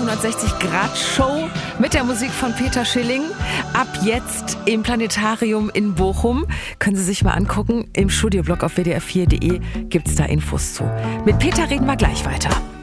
360-Grad-Show mit der Musik von Peter Schilling. Ab jetzt im Planetarium in Bochum. Können Sie sich mal angucken. Im Studioblog auf wdr4.de gibt es da Infos zu. Mit Peter reden wir gleich weiter.